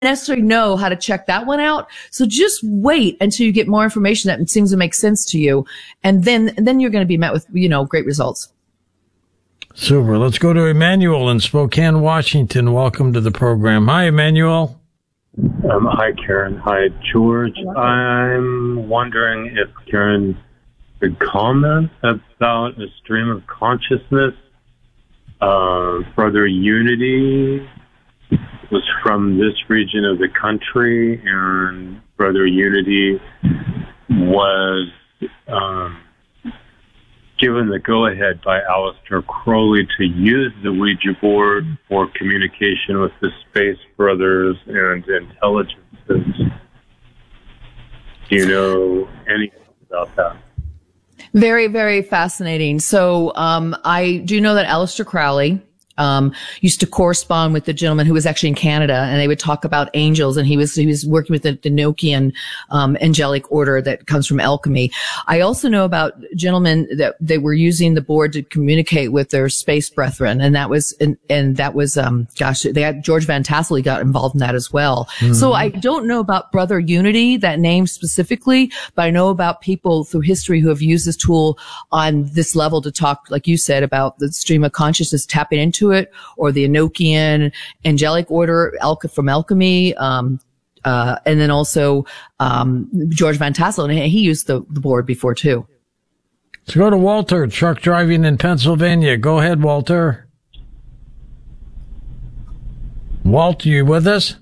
necessarily know how to check that one out. So just wait until you get more information that seems to make sense to you. And then you're going to be met with, great results. Super. Let's go to Emmanuel in Spokane, Washington. Welcome to the program. Hi, Emmanuel. Hi, Karen. Hi, George. I'm wondering if Karen could comment about a stream of consciousness. Brother Unity was from this region of the country, and Brother Unity was given the go-ahead by Aleister Crowley to use the Ouija board for communication with the space brothers and intelligences. Do you know anything about that? Very, very fascinating. So I do know that Aleister Crowley used to correspond with the gentleman who was actually in Canada, and they would talk about angels, and he was working with the Enochian angelic order that comes from alchemy. I also know about gentlemen that they were using the board to communicate with their space brethren, and that was they had George Van Tassel got involved in that as well. Mm-hmm. So I don't know about Brother Unity, that name specifically, but I know about people through history who have used this tool on this level to talk, like you said, about the stream of consciousness, tapping into it, or the Enochian angelic order from alchemy, and then also George Van Tassel, and he used the board before too. Let's go to Walter, truck driving in Pennsylvania. Go ahead, Walter. Walt, you with us?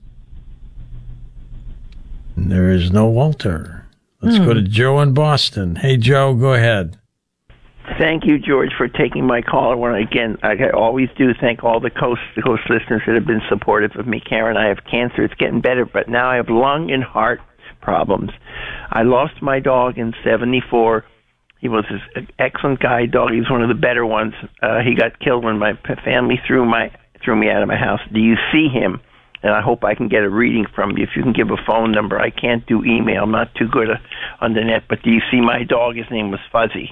There is no Walter. Let's go to Joe in Boston. Hey, Joe, go ahead. Thank you, George, for taking my call. Again, I always do thank all the coast listeners that have been supportive of me. Karen, I have cancer. It's getting better, but now I have lung and heart problems. I lost my dog in 1974. He was an excellent guide dog. He was one of the better ones. He got killed when my family threw me out of my house. Do you see him? And I hope I can get a reading from you. If you can give a phone number. I can't do email. I'm not too good on the net. But do you see my dog? His name was Fuzzy.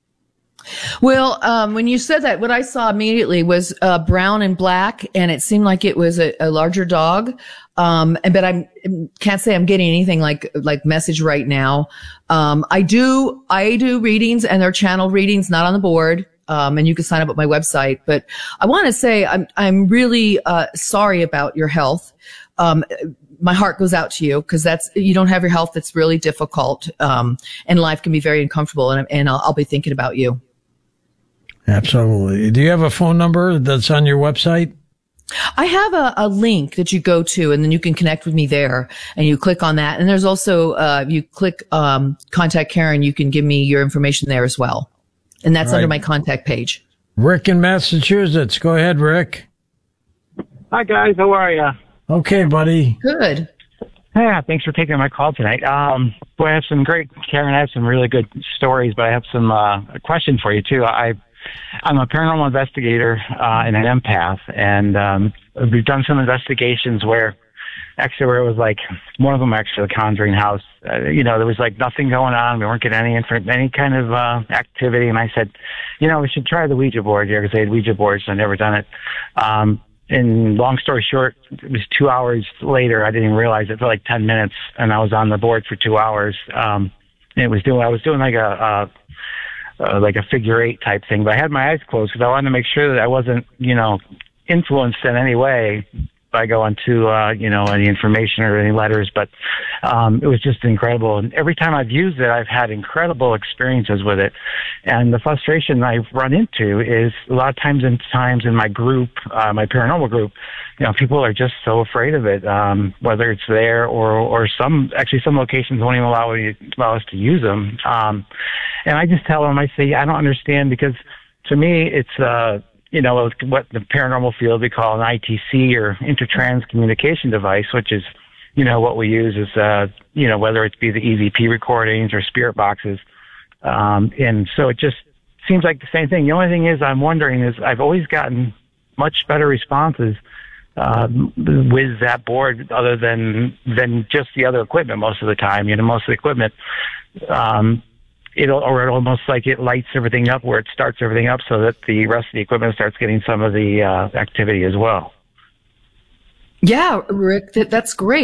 Well, when you said that, what I saw immediately was brown and black, and it seemed like it was a larger dog. But I can't say I'm getting anything like message right now. I do readings, and they're channel readings, not on the board. And you can sign up at my website. But I want to say I'm really sorry about your health. My heart goes out to you, because you don't have your health. That's really difficult. And life can be very uncomfortable, and I'll be thinking about you. Absolutely. Do you have a phone number that's on your website? I have a link that you go to, and then you can connect with me there, and you click on that. And there's also, you click, contact Karen, you can give me your information there as well. And that's under my contact page. Rick in Massachusetts. Go ahead, Rick. Hi, guys. How are you? Okay, buddy. Good. Yeah, thanks for taking my call tonight. Boy, I have some great, Karen, I have some really good stories, but I have some a question for you, too. I'm a paranormal investigator and an empath, and we've done some investigations where it was like, one of them actually, the Conjuring House, there was like nothing going on. We weren't getting any kind of activity, and I said, we should try the Ouija board here, because they had Ouija boards, and I'd never done it. And long story short, it was 2 hours later. I didn't even realize it for like 10 minutes, and I was on the board for 2 hours. And I was doing like a figure eight type thing, but I had my eyes closed because I wanted to make sure that I wasn't, influenced in any way by going to, any information or any letters. But it was just incredible. And every time I've used it, I've had incredible experiences with it. And the frustration I've run into is a lot of times in my group, my paranormal group, people are just so afraid of it, whether it's there or some locations won't even allow us to use them. And I just tell them, I say, I don't understand, because to me, it's, what the paranormal field we call an ITC, or intertrans communication device, which is, what we use is, whether it be the EVP recordings or spirit boxes. And so it just seems like the same thing. The only thing is, I'm wondering is, I've always gotten much better responses with that board, other than just the other equipment most of the time. Most of the equipment, it'll almost like it lights everything up, where it starts everything up, so that the rest of the equipment starts getting some of the activity as well. Yeah, Rick, that's great.